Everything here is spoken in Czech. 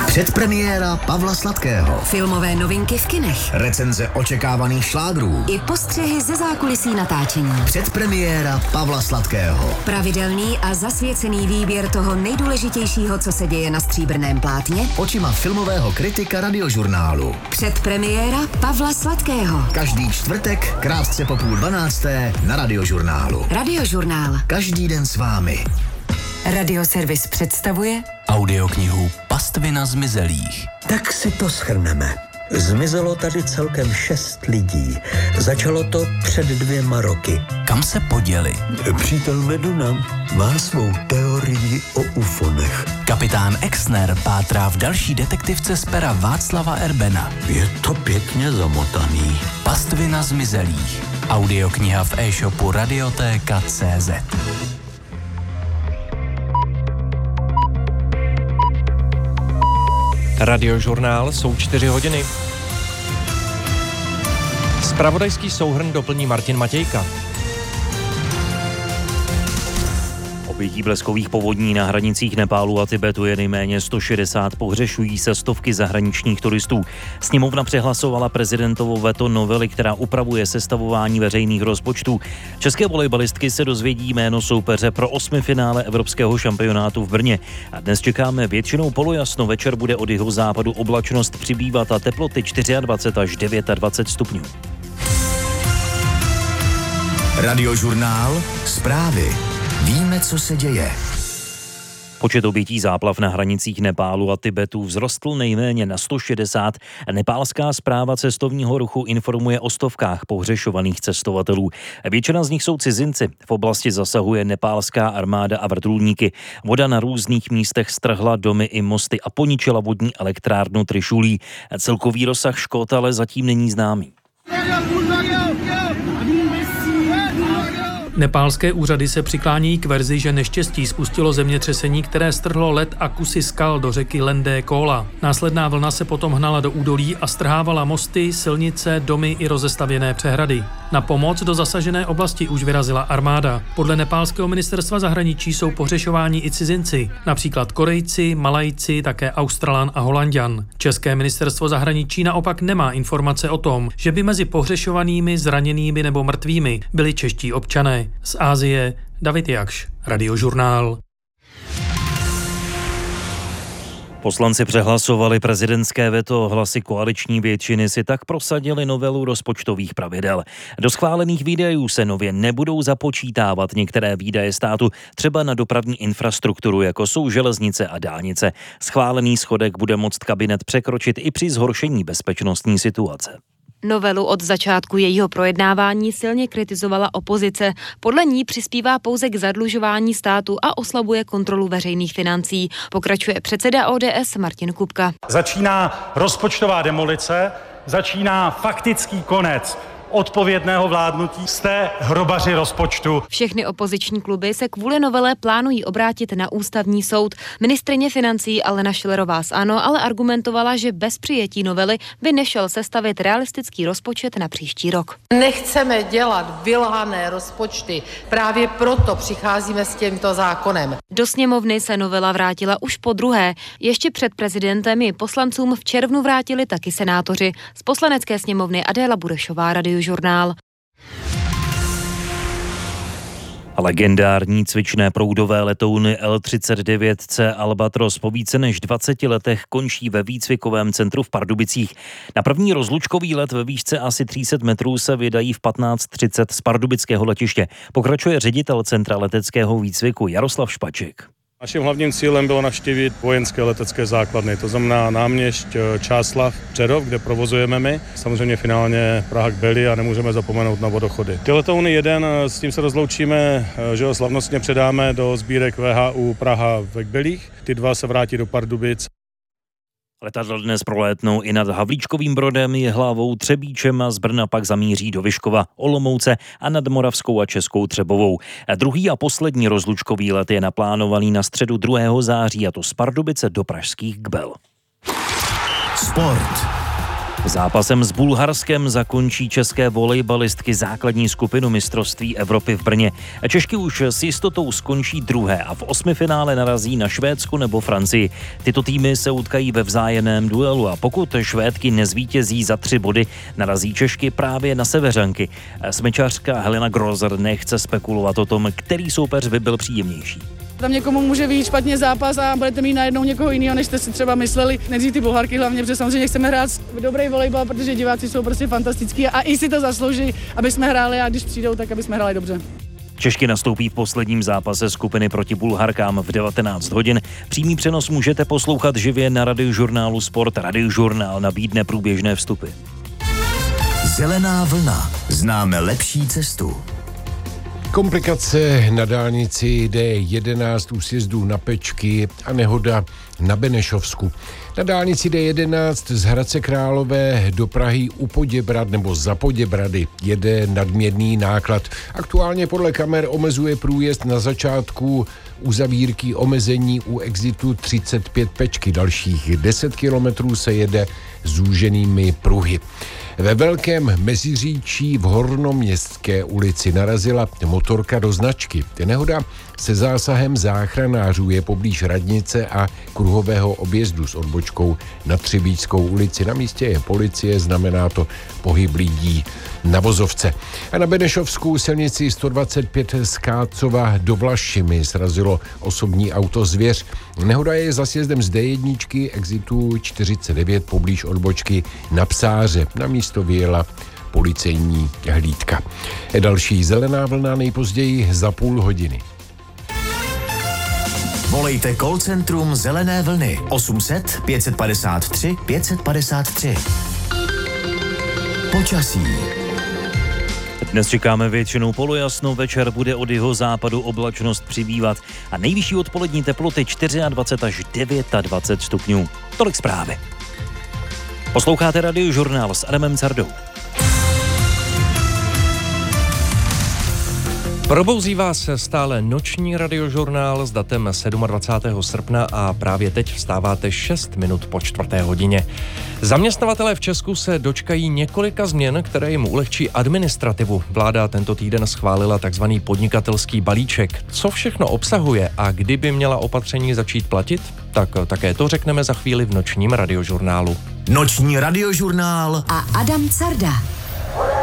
Předpremiéra Pavla Sladkého. Filmové novinky v kinech. Recenze očekávaných šlágrů. I postřehy ze zákulisí natáčení. Předpremiéra Pavla Sladkého. Pravidelný a zasvěcený výběr toho nejdůležitějšího, co se děje na stříbrném plátně. Očima filmového kritika Radiožurnálu. Předpremiéra Pavla Sladkého. Každý čtvrtek, krátce po 11:30 na Radiožurnálu. Radiožurnál. Každý den s vámi. Radioservis představuje audioknihu Pastvina zmizelých. Tak si to shrneme. Zmizelo tady celkem 6 lidí. Začalo to před 2 roky. Kam se poděli? Přítel Meduna má svou teorii o ufonech. Kapitán Exner pátrá v další detektivce z pera Václava Erbena. Je to pěkně zamotaný. Pastvina zmizelých. Audiokniha v e-shopu Radioteka.cz. Radiožurnál, jsou 4 hodiny. Zpravodajský souhrn doplní Martin Matějka. Obětí bleskových povodní na hranicích Nepálu a Tibetu je nejméně 160, pohřešují se stovky zahraničních turistů. Sněmovna přehlasovala prezidentovo veto novely, která upravuje sestavování veřejných rozpočtů. České volejbalistky se dozvědí jméno soupeře pro 8. finále evropského šampionátu v Brně. A dnes čekáme většinou polojasno, večer bude od jihozápadu oblačnost přibývat a teploty 24 až 29 stupňů. Radiožurnál, zprávy. Víme, co se děje. Počet obětí záplav na hranicích Nepálu a Tibetu vzrostl nejméně na 160. Nepálská správa cestovního ruchu informuje o stovkách pohřešovaných cestovatelů. Většina z nich jsou cizinci. V oblasti zasahuje nepálská armáda a vrtulníky. Voda na různých místech strhla domy i mosty a poničila vodní elektrárnu Trišulí. Celkový rozsah škod ale zatím není známý. Nepálské úřady se přiklánějí k verzi, že neštěstí spustilo zemětřesení, které strhlo led a kusy skal do řeky Lendé Kóla. Následná vlna se potom hnala do údolí a strhávala mosty, silnice, domy i rozestavěné přehrady. Na pomoc do zasažené oblasti už vyrazila armáda. Podle nepálského ministerstva zahraničí jsou pohřešováni i cizinci, například Korejci, Malajci, také Australan a Holanďan. České ministerstvo zahraničí naopak nemá informace o tom, že by mezi pohřešovanými, zraněnými nebo mrtvými byli čeští občané. Z Asie David Jakš, Radiožurnál. Poslanci přehlasovali prezidentské veto, hlasy koaliční většiny si tak prosadili novelu rozpočtových pravidel. Do schválených výdajů se nově nebudou započítávat některé výdaje státu, třeba na dopravní infrastrukturu, jako jsou železnice a dálnice. Schválený schodek bude moct kabinet překročit i při zhoršení bezpečnostní situace. Novelu od začátku jejího projednávání silně kritizovala opozice. Podle ní přispívá pouze k zadlužování státu a oslabuje kontrolu veřejných financí. Pokračuje předseda ODS Martin Kupka. Začíná rozpočtová demolice, začíná faktický konec odpovědného vládnutí. Jste hrobaři rozpočtu. Všechny opoziční kluby se kvůli novele plánují obrátit na ústavní soud. Ministryně financí Alena Schillerová z ANO ale argumentovala, že bez přijetí novely by nešel sestavit realistický rozpočet na příští rok. Nechceme dělat vylhané rozpočty, právě proto přicházíme s tímto zákonem. Do sněmovny se novela vrátila už po druhé. Ještě před prezidentem ji poslancům v červnu vrátili taky senátoři. Z poslanecké sněmovny Adéla Burešová, Radiožurnál. Legendární cvičné proudové letouny L-39C Albatros po více než 20 letech končí ve výcvikovém centru v Pardubicích. Na první rozlučkový let ve výšce asi 300 metrů se vydají v 15:30 z pardubického letiště. Pokračuje ředitel Centra leteckého výcviku Jaroslav Špaček. Naším hlavním cílem bylo navštívit vojenské letecké základny, to znamená Náměšť, Čáslav, Přerov, kde provozujeme my, samozřejmě finálně Praha k Beli a nemůžeme zapomenout na vodochody. Ty letouny jeden, s tím se rozloučíme, že ho slavnostně předáme do sbírek VHU Praha ve Kbelích, ty 2 se vrátí do Pardubic. Letadla dnes prolétnou i nad Havlíčkovým Brodem, Jihlavou, Třebíčem a z Brna pak zamíří do Vyškova, Olomouce a nad Moravskou a Českou Třebovou. Druhý a poslední rozlučkový let je naplánovaný na středu 2. září, a to z Pardubice do pražských Kbel. Sport. Zápasem s Bulharskem zakončí české volejbalistky základní skupinu mistrovství Evropy v Brně. Češky už s jistotou skončí druhé a v osmifinále narazí na Švédsko nebo Francii. Tyto týmy se utkají ve vzájemném duelu a pokud Švédky nezvítězí za 3 body, narazí Češky právě na Seveřanky. Smyčařka Helena Grozer nechce spekulovat o tom, který soupeř by byl příjemnější. Tam někomu může vyjít špatně zápas a budete mít najednou někoho jiného, než jste si třeba mysleli. Nejdřív ty Bulharky hlavně, protože samozřejmě chceme hrát dobrý volejbal, protože diváci jsou prostě fantastický a i si to zaslouží, aby jsme hráli a když přijdou, tak aby jsme hráli dobře. Češky nastoupí v posledním zápase skupiny proti Bulharkám v 19 hodin. Přímý přenos můžete poslouchat živě na Radiožurnálu Sport. Radiožurnál nabídne průběžné vstupy. Zelená vlna. Známe lepší cestu. Komplikace na dálnici D11 u sjezdu na Pečky a nehoda na Benešovsku. Na dálnici D11 z Hradce Králové do Prahy u Poděbrad nebo za Poděbrady jede nadměrný náklad. Aktuálně podle kamer omezuje průjezd na začátku uzavírky omezení u exitu 35 Pečky. Dalších 10 kilometrů se jede zúženými pruhy. Ve Velkém Meziříčí v Hornoměstské ulici narazila motorka do značky. Nehoda se zásahem záchranářů je poblíž radnice a kruhového objezdu s odbočkou na Třebíčskou ulici. Na místě je policie, znamená to pohyb lidí na vozovce. A na Benešovskou silnici 125 z Kácova do Vlašimi srazilo osobní auto Zvěř. Nehoda je za sjezdem z D1 exitu 49 poblíž odbočky na Psáře. Na místo vyjela policejní hlídka. Další zelená vlna nejpozději za půl hodiny. Volejte call centrum Zelené vlny 800 553 553. Počasí. Dnes čekáme většinou polojasno, večer bude od jihozápadu oblačnost přibývat a nejvyšší odpolední teploty 24 až 29 stupňů. Tolik zprávy. Posloucháte Radiožurnál s Adamem Cardou. Probouzí vás stále noční Radiožurnál s datem 27. srpna a právě teď vstáváte 6 minut po 4. hodině. Zaměstnavatelé v Česku se dočkají několika změn, které jim ulehčí administrativu. Vláda tento týden schválila takzvaný podnikatelský balíček. Co všechno obsahuje a kdy by měla opatření začít platit? Tak také to řekneme za chvíli v nočním Radiožurnálu. Noční Radiožurnál a Adam Carda.